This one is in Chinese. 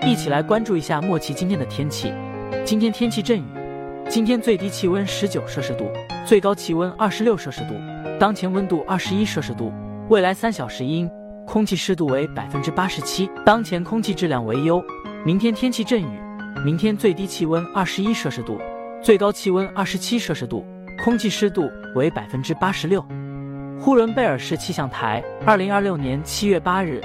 一起来关注一下莫奇今天的天气。今天天气阵雨，今天最低气温19摄氏度，最高气温26摄氏度，当前温度21摄氏度。未来3小时阴，空气湿度为87%，当前空气质量为优。明天天气阵雨，明天最低气温21摄氏度，最高气温27摄氏度，空气湿度为86%。呼伦贝尔市气象台2026年7月8日